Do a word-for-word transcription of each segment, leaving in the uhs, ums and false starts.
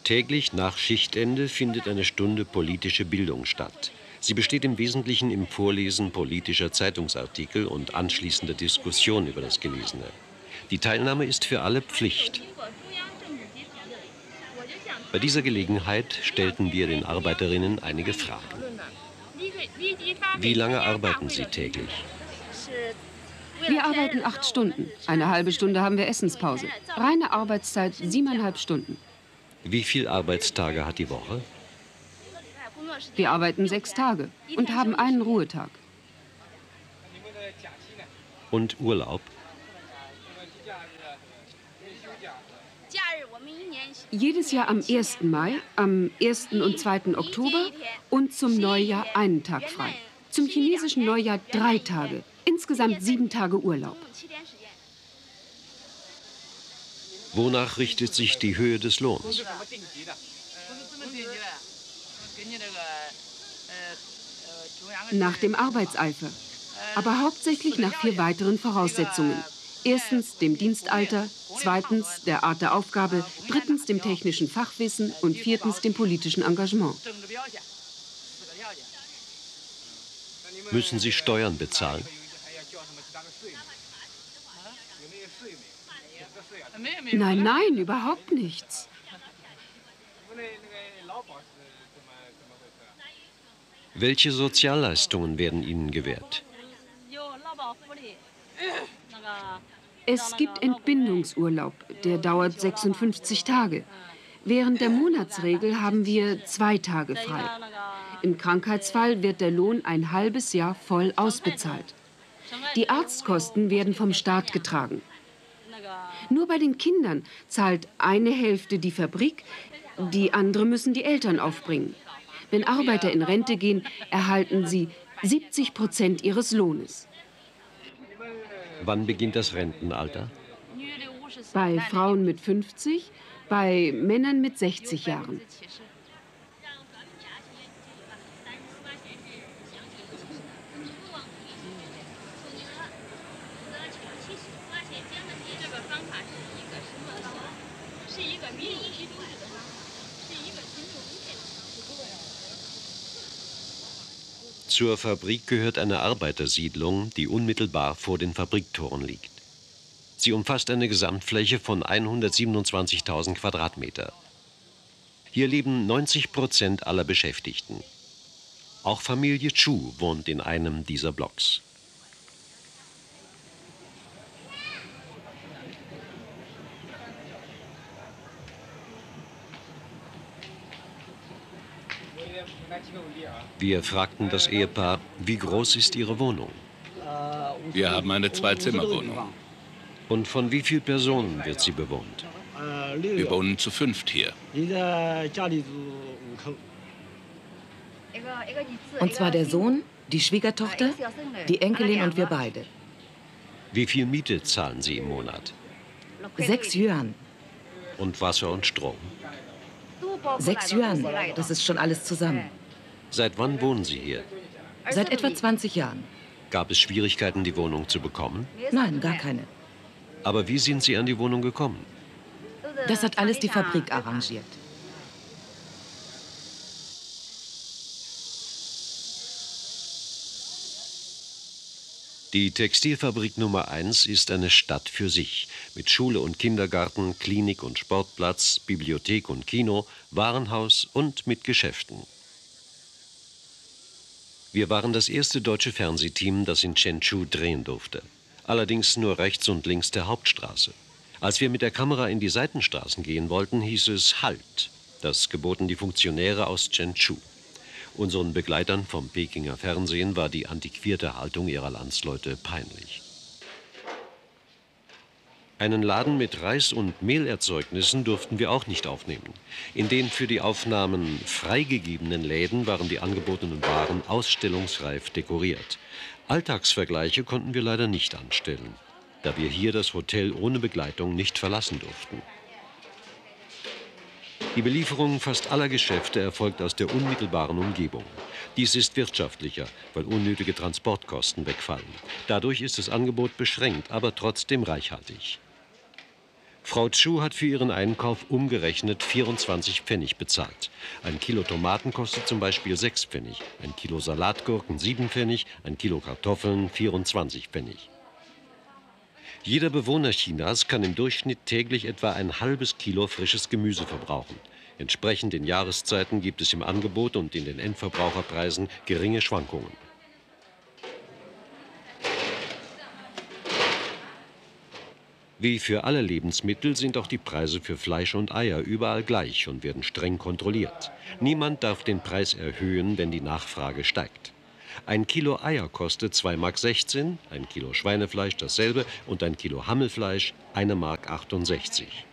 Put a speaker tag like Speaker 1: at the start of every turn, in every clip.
Speaker 1: Täglich nach Schichtende findet eine Stunde politische Bildung statt. Sie besteht im Wesentlichen im Vorlesen politischer Zeitungsartikel und anschließender Diskussion über das Gelesene. Die Teilnahme ist für alle Pflicht. Bei dieser Gelegenheit stellten wir den Arbeiterinnen einige Fragen. Wie lange arbeiten Sie täglich?
Speaker 2: Wir arbeiten acht Stunden. Eine halbe Stunde haben wir Essenspause. Reine Arbeitszeit siebeneinhalb Stunden.
Speaker 1: Wie viele Arbeitstage hat die Woche?
Speaker 2: Wir arbeiten sechs Tage und haben einen Ruhetag.
Speaker 1: Und Urlaub?
Speaker 2: Jedes Jahr am ersten Mai, am ersten und zweiten Oktober und zum Neujahr einen Tag frei. Zum chinesischen Neujahr drei Tage. Insgesamt sieben Tage Urlaub.
Speaker 1: Wonach richtet sich die Höhe des Lohns?
Speaker 2: Nach dem Arbeitseifer, aber hauptsächlich nach vier weiteren Voraussetzungen. Erstens dem Dienstalter, zweitens der Art der Aufgabe, drittens dem technischen Fachwissen und viertens dem politischen Engagement.
Speaker 1: Müssen Sie Steuern bezahlen?
Speaker 2: Nein, nein, überhaupt nichts.
Speaker 1: Welche Sozialleistungen werden Ihnen gewährt?
Speaker 2: Es gibt Entbindungsurlaub, der dauert sechsundfünfzig Tage. Während der Monatsregel haben wir zwei Tage frei. Im Krankheitsfall wird der Lohn ein halbes Jahr voll ausbezahlt. Die Arztkosten werden vom Staat getragen. Nur bei den Kindern zahlt eine Hälfte die Fabrik, die andere müssen die Eltern aufbringen. Wenn Arbeiter in Rente gehen, erhalten sie siebzig Prozent ihres Lohnes.
Speaker 1: Wann beginnt das Rentenalter?
Speaker 2: Bei Frauen mit fünfzig, bei Männern mit sechzig Jahren.
Speaker 1: Zur Fabrik gehört eine Arbeitersiedlung, die unmittelbar vor den Fabriktoren liegt. Sie umfasst eine Gesamtfläche von hundertsiebenundzwanzigtausend Quadratmeter. Hier leben neunzig Prozent aller Beschäftigten. Auch Familie Chu wohnt in einem dieser Blocks. Wir fragten das Ehepaar, wie groß ist ihre Wohnung?
Speaker 3: Wir haben eine Zwei-Zimmer-Wohnung.
Speaker 1: Und von wie vielen Personen wird sie bewohnt?
Speaker 3: Wir wohnen zu fünft hier.
Speaker 4: Und zwar der Sohn, die Schwiegertochter, die Enkelin und wir beide.
Speaker 1: Wie viel Miete zahlen Sie im Monat?
Speaker 4: Sechs Yuan.
Speaker 1: Und Wasser und Strom?
Speaker 4: Sechs Yuan, das ist schon alles zusammen.
Speaker 1: Seit wann wohnen Sie hier?
Speaker 4: Seit etwa zwanzig Jahren.
Speaker 1: Gab es Schwierigkeiten, die Wohnung zu bekommen?
Speaker 4: Nein, gar keine.
Speaker 1: Aber wie sind Sie an die Wohnung gekommen?
Speaker 4: Das hat alles die Fabrik arrangiert.
Speaker 1: Die Textilfabrik Nummer eins ist eine Stadt für sich, mit Schule und Kindergarten, Klinik und Sportplatz, Bibliothek und Kino, Warenhaus und mit Geschäften. Wir waren das erste deutsche Fernsehteam, das in Chenzhou drehen durfte. Allerdings nur rechts und links der Hauptstraße. Als wir mit der Kamera in die Seitenstraßen gehen wollten, hieß es Halt. Das geboten die Funktionäre aus Chenzhou. Unseren Begleitern vom Pekinger Fernsehen war die antiquierte Haltung ihrer Landsleute peinlich. Einen Laden mit Reis- und Mehlerzeugnissen durften wir auch nicht aufnehmen. In den für die Aufnahmen freigegebenen Läden waren die angebotenen Waren ausstellungsreif dekoriert. Alltagsvergleiche konnten wir leider nicht anstellen, da wir hier das Hotel ohne Begleitung nicht verlassen durften. Die Belieferung fast aller Geschäfte erfolgt aus der unmittelbaren Umgebung. Dies ist wirtschaftlicher, weil unnötige Transportkosten wegfallen. Dadurch ist das Angebot beschränkt, aber trotzdem reichhaltig. Frau Chu hat für ihren Einkauf umgerechnet vierundzwanzig Pfennig bezahlt. Ein Kilo Tomaten kostet zum Beispiel sechs Pfennig, ein Kilo Salatgurken sieben Pfennig, ein Kilo Kartoffeln vierundzwanzig Pfennig. Jeder Bewohner Chinas kann im Durchschnitt täglich etwa ein halbes Kilo frisches Gemüse verbrauchen. Entsprechend den Jahreszeiten gibt es im Angebot und in den Endverbraucherpreisen geringe Schwankungen. Wie für alle Lebensmittel sind auch die Preise für Fleisch und Eier überall gleich und werden streng kontrolliert. Niemand darf den Preis erhöhen, wenn die Nachfrage steigt. Ein Kilo Eier kostet zwei Mark sechzehn, ein Kilo Schweinefleisch dasselbe und ein Kilo Hammelfleisch eine Mark achtundsechzig.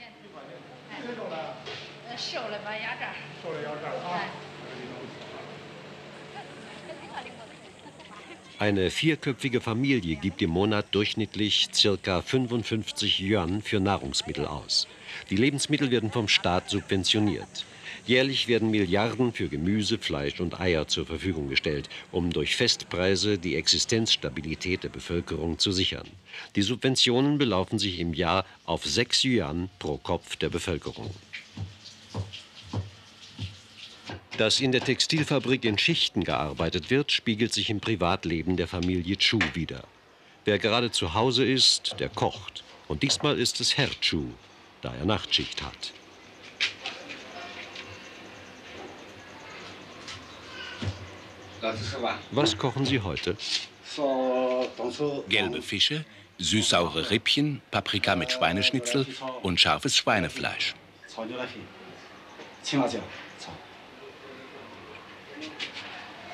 Speaker 1: Eine vierköpfige Familie gibt im Monat durchschnittlich ca. fünfundfünfzig Yuan für Nahrungsmittel aus. Die Lebensmittel werden vom Staat subventioniert. Jährlich werden Milliarden für Gemüse, Fleisch und Eier zur Verfügung gestellt, um durch Festpreise die Existenzstabilität der Bevölkerung zu sichern. Die Subventionen belaufen sich im Jahr auf sechs Yuan pro Kopf der Bevölkerung. Dass in der Textilfabrik in Schichten gearbeitet wird, spiegelt sich im Privatleben der Familie Chu wider. Wer gerade zu Hause ist, der kocht. Und diesmal ist es Herr Chu, da er Nachtschicht hat. Was kochen Sie heute?
Speaker 3: Gelbe Fische, süß-saure Rippchen, Paprika mit Schweineschnitzel und scharfes Schweinefleisch.